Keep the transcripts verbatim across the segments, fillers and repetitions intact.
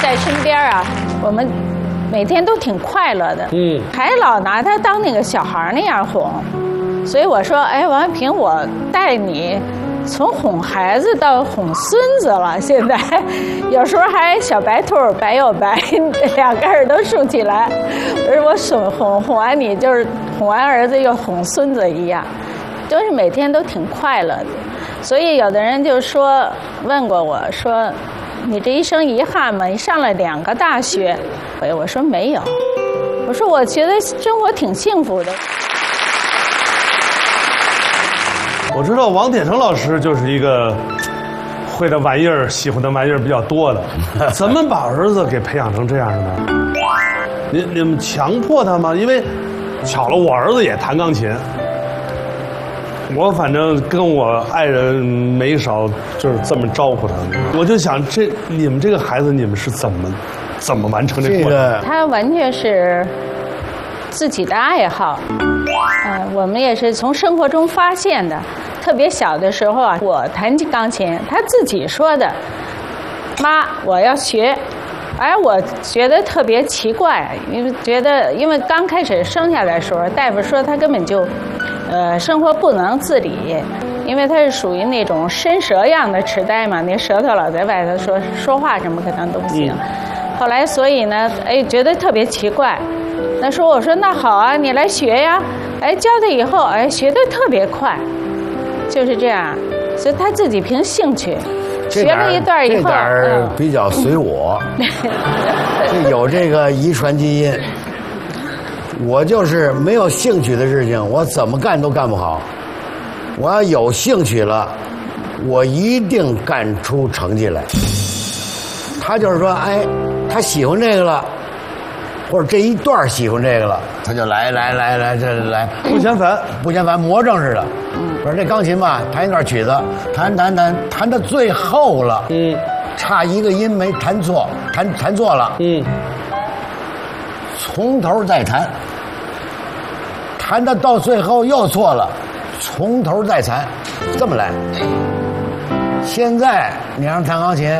在身边啊，我们每天都挺快乐的， 嗯， 还老拿他当那个小孩那样哄，所以我说，哎，王安平，我带你从哄孩子到哄孙子了，现在有时候还小白兔白又白，两个耳朵竖起来，我说我哄哄哄完你，就是哄完儿子又哄孙子一样，都是每天都挺快乐的。所以有的人就说问过我说，你这一生遗憾吗？你上了两个大学，哎，我说没有，我说我觉得生活挺幸福的。 我知道王铁成老师就是一个会的玩意儿、喜欢的玩意儿比较多的，怎么把儿子给培养成这样的呢？你你们强迫他吗？因为巧了，我儿子也弹钢琴，我反正跟我爱人没少就是这么招呼他。我就想，这你们这个孩子，你们是怎么怎么完成这个过程？ 他完全是自己的爱好。嗯、呃，我们也是从生活中发现的。特别小的时候啊，我弹钢琴，他自己说的：“妈，我要学。”哎，我觉得特别奇怪，因为觉得因为刚开始生下来的时候，大夫说他根本就，呃，生活不能自理，因为他是属于那种伸舌样的痴呆嘛，那舌头老在外头说说话什么可能都不行。嗯、后来所以呢，哎，觉得特别奇怪。那时候我说那好啊，你来学呀。哎，教他以后，哎，学得特别快，就是这样。所以他自己凭兴趣。学了一段以后， 这点儿比较随我，就有这个遗传基因。我就是没有兴趣的事情，我怎么干都干不好。我要有兴趣了，我一定干出成绩来。他就是说，哎，他喜欢这个了，或者这一段喜欢这个了，他就来来来来这来， 不嫌烦， 不嫌烦，魔怔似的。说这钢琴吧，弹一段曲子，弹弹弹，弹到最后了，嗯，差一个音没弹错，弹弹错了，嗯，从头再弹，弹到到最后又错了，从头再弹，这么来。现在你让弹钢琴，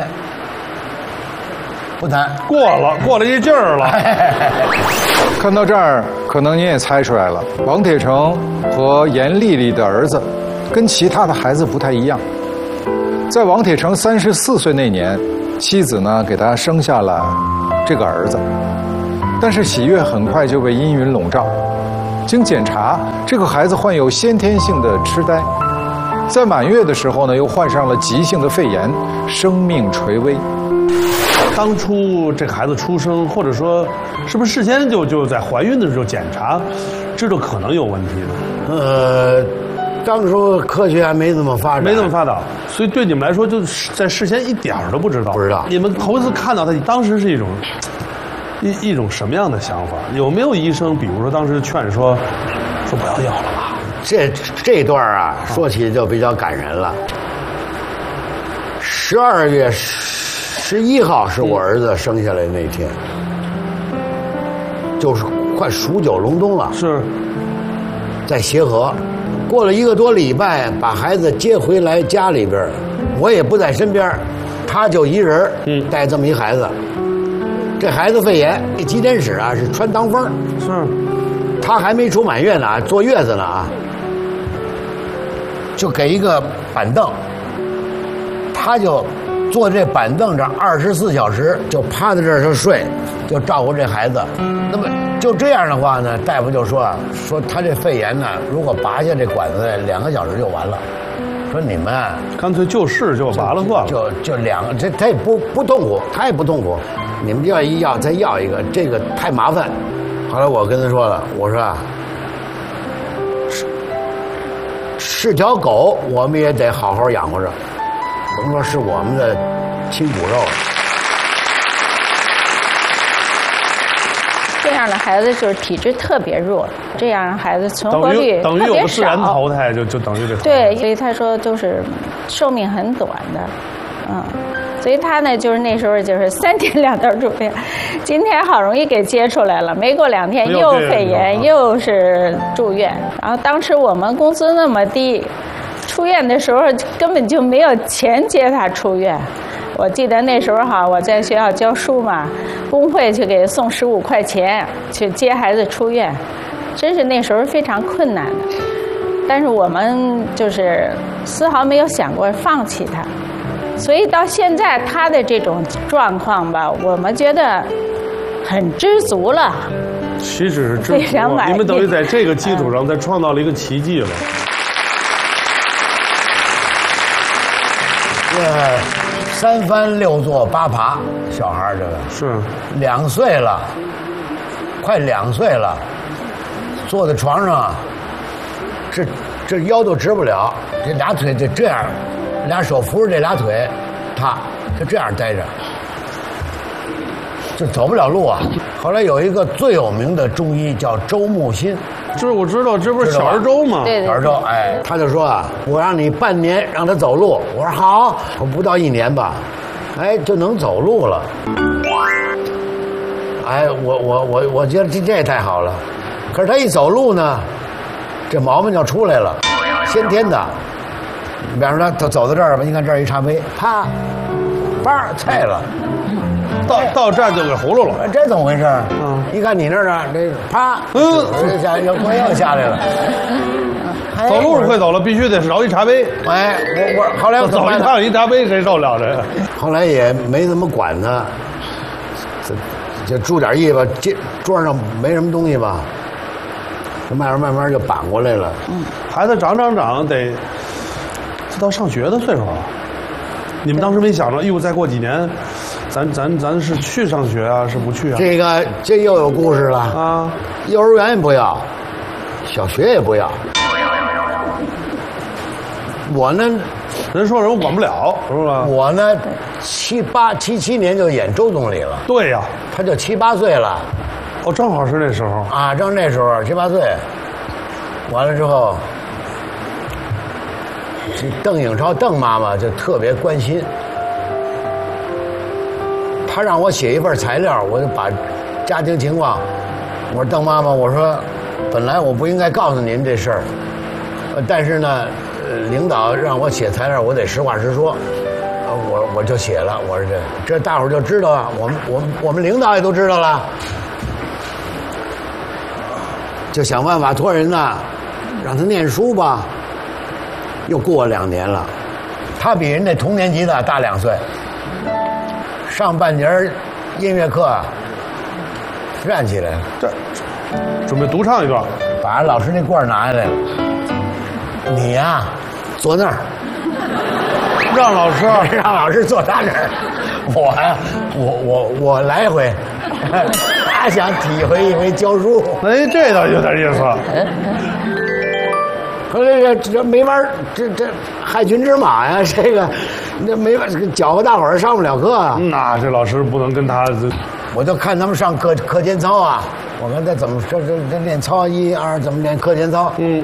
不弹， 过了，过了一劲儿了。 看到这儿，可能您也猜出来了，王铁成和严丽丽的儿子跟其他的孩子不太一样。在王铁成三十四岁那年，妻子呢给他生下了这个儿子，但是喜悦很快就被阴云笼罩。经检查，这个孩子患有先天性的痴呆，在满月的时候呢，又患上了急性的肺炎，生命垂危。 当初这个孩子出生，或者说是不是事先就就在怀孕的时候检查，知道可能有问题呢？ 呃，当初科学还没这么发展， 没这么发达，所以对你们来说，就是在事先一点儿都不知道。 不知道。 你们头一次看到他，当时是一种一一种什么样的想法？有没有医生，比如说当时劝说说不要要了吧？ 这这段啊，说起就比较感人了。十二月十一号是我儿子生下来那天，就是快数九隆冬了。 是， 在协和，过了一个多礼拜，把孩子接回来家里边，我也不在身边，他就一人，嗯，带这么一孩子。这孩子肺炎，这急诊室啊是穿堂风， 是， 他还没出满月呢，坐月子呢啊，就给一个板凳，他就坐这板凳这二十四小时，就趴在这儿就睡，就照顾这孩子。那么就这样的话呢，大夫就说啊，说他这肺炎呢，如果拔下这管子，两个小时就完了。说你们啊， 干脆就试就拔了算了。 就就两个，这他也不不痛苦，他也不痛苦。你们要一要再要一个，这个太麻烦。后来我跟他说了，我说啊，是是条狗，我们也得好好养活着。甭说是我们的亲骨肉了。 这样的孩子就是体质特别弱，这样的孩子存活率等于有个自然淘汰，就就等于这。 对，所以他说就是寿命很短的，嗯，所以他呢就是那时候就是三天两头住院，今天好容易给接出来了，没过两天又肺炎又是住院，然后当时我们工资那么低。出院的时候根本就没有钱接他出院， 我记得那时候哈，我在学校教书嘛，工会去给送十五块钱去接孩子出院，真是那时候非常困难的。但是我们就是丝毫没有想过放弃他，所以到现在他的这种状况吧，我们觉得很知足了。 岂止是知非常满意。 足，你们等于在这个基础上再创造了一个奇迹了。 这三翻六坐八爬，小孩这个是两岁了，快两岁了，坐在床上，这这腰都直不了，这俩腿就这样，俩手扶着这俩腿，他就这样待着，就走不了路啊。后来有一个最有名的中医叫周木心， 这我知道，这不是小儿粥吗？ 对对小儿粥，哎，他就说啊，我让你半年让他走路，我说好，我不到一年吧，哎，就能走路了。哎，我我我我觉得这这也太好了，可是他一走路呢，这毛病就出来了，先天的。比方说他他走到这儿吧，你看这儿一茶杯，啪，叭菜了。 到到这儿就给葫芦了。 这怎么回事？ 嗯， 一看你那儿啊，这啪， 嗯， 这下又又下来了。 走路是快走了，必须得绕一茶杯。 哎，我我后来我怎么办呢？ 走一趟一茶杯，谁受了这？ 后来也没怎么管他，就就注点意吧。这桌上没什么东西吧，这慢慢慢慢就扳过来了。 嗯， 孩子长长长得到上学的岁数了。你们当时没想着，哟，再过几年，咱咱咱是去上学啊，是不去啊？ 这个这又有故事了啊！ 幼儿园也不要，小学也不要。我呢， 人说人管不了，是吧？ 我呢，七八七七年就演周总理了。 对呀、啊， 他就七八岁了。 哦，正好是那时候啊，正那时候七八岁。完了之后，这邓颖超邓妈妈就特别关心，她让我写一份材料，我就把家庭情况，我说邓妈妈，我说本来我不应该告诉您这事儿，但是呢，呃，领导让我写材料，我得实话实说，呃，我我就写了，我说这这大伙儿就知道啊，我们我们我们领导也都知道了，就想办法托人呐，让他念书吧。又过两年了，他比人家同年级的大两岁。上半节音乐课站起来了， 这准备独唱一段， 把老师那罐拿下来了。你呀、啊，坐那儿， 让老师让老师坐他那儿。我呀，我我我来回，他想体会一回教书。 哎，这倒有点意思。 可是这这没法，这这害群之马呀！这个那没法，搅和大伙儿上不了课啊。 那这老师不能跟他， 我就看他们上课课间操啊，我看他怎么这这这练操一二怎么练课间操。 嗯，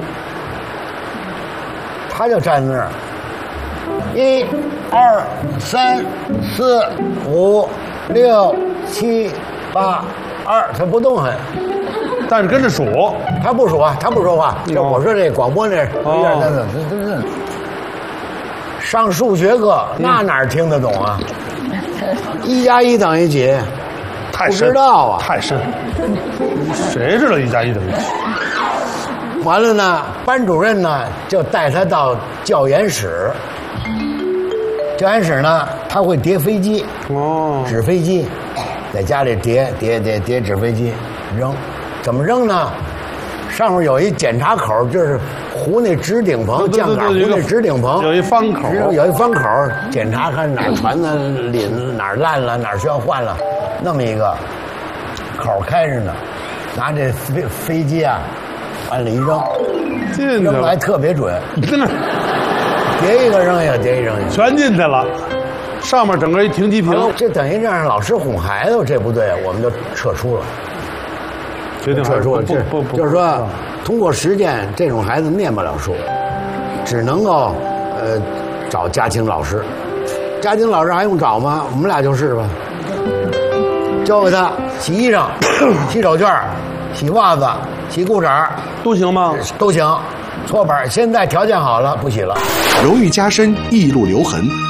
他就站在那儿，一、二、三、四、五、六、七、八、二，他不动弹。 但是跟着数， 他不数啊，他不说话。就我说这广播那， 哦、 一二三四，这这这，上数学课那哪儿听得懂啊？一加一等于几？ 太深， 不知道啊， 太深。谁知道一加一等于几？ 完了呢，班主任呢就带他到教研室。教研室呢，他会叠飞机， 哦， 纸飞机，在家里叠叠叠叠纸飞机，扔。怎么扔呢？上面有一检查口，就是糊那直顶棚，降杆糊那直顶棚， 有一方口， 有一方口，检查看哪儿船呢领哪儿烂了，哪儿需要换了，那么一个口开着呢，拿这飞飞机啊，往里一扔，扔的还特别准，叠一个扔一个，叠一扔一个， 全进去了。上面整个一停机坪， 这等于让老师哄孩子，这不对，我们就撤出了。撤出了，这就是说，通过实践，这种孩子念不了书，只能够呃找家庭老师。家庭老师还用找吗？我们俩就是吧。教给他洗衣裳、洗手绢、洗袜子、洗裤衩都行吗？ 都行。搓板，现在条件好了，不洗了。 荣誉加深，一路留痕。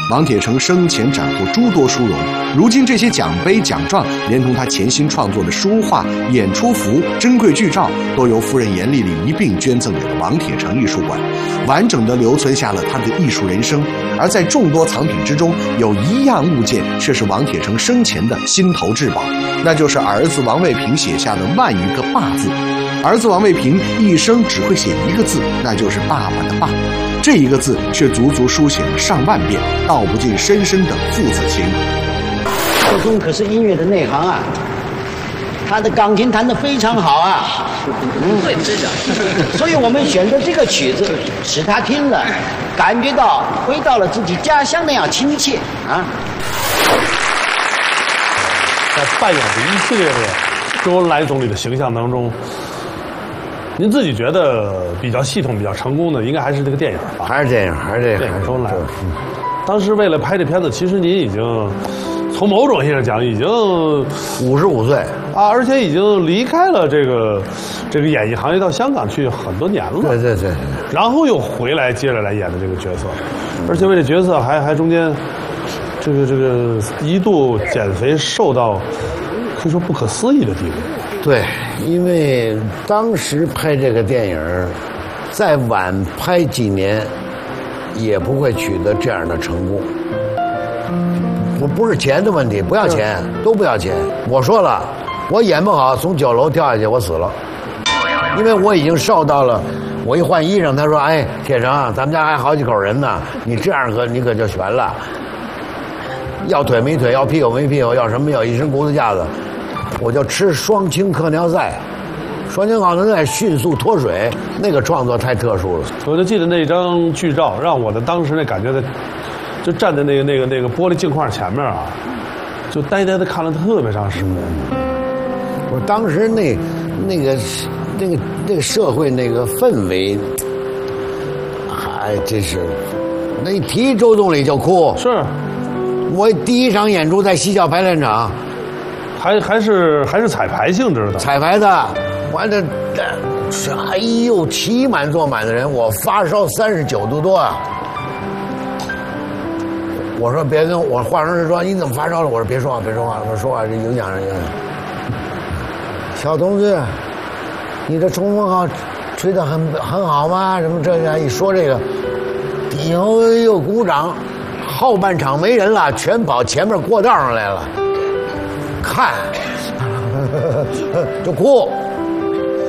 王铁成生前斩获诸多殊荣，如今这些奖杯奖状，连同他潜心创作的书画、演出服、珍贵剧照，都由夫人严丽丽一并捐赠给了王铁成艺术馆，完整地留存下了他的艺术人生。而在众多藏品之中，有一样物件却是王铁成生前的心头至宝，那就是儿子王卫平写下的万余个“爸”字。儿子王卫平一生只会写一个字，那就是爸爸的“爸”。这一个字却足足书写了上万遍，道不尽深深的父子情。 国忠可是音乐的内行啊，他的钢琴弹得非常好啊。嗯，对，是的。所以我们选择这个曲子，使他听了，感觉到回到了自己家乡那样亲切啊。 在扮演的一系列的周恩来总理的形象当中，您自己觉得比较系统、比较成功的，应该还是这个电影吧？ 还是电影，还是这个电影周恩来。当时为了拍这片子，其实您已经从某种意义上讲，已经五十五岁啊，而且已经离开了这个这个演艺行业，到香港去很多年了。 对对对。 然后又回来接着来演的这个角色，而且为这角色还还中间这个这个一度减肥瘦到可以说不可思议的地步。 对，因为当时拍这个电影，再晚拍几年，也不会取得这样的成功。我不是钱的问题，不要钱，都不要钱。我说了，我演不好，从九楼掉下去，我死了，因为我已经瘦到了。我一换衣裳，他说：“哎，铁成，咱们家还好几口人呢，你这样可你可就悬了。要腿没腿，要屁股没屁股，要什么要一身骨头架子。”我就吃双氢克尿塞，双氢克尿塞迅速脱水，那个创作太特殊了。 我就记得那张剧照，让我的当时那感觉的，就站在那个那个那个玻璃镜框前面啊，就呆呆的看了特别长时间。 我当时那那个那个那个社会那个氛围，还真是，那一提周总理就哭。 是， 我第一场演出在西校排练场。 还还是还是彩排性质的， 彩排的，完了，哎呦，骑满坐满的人，我发烧三十九度多啊！我说别跟我化妆师说你怎么发烧了？我说别说话，别说话，我说话这影响人家。小同志，你这冲锋号吹得很很好吗？什么这样一说这个，以后又鼓掌，后半场没人了，全跑前面过道上来了。看，就哭。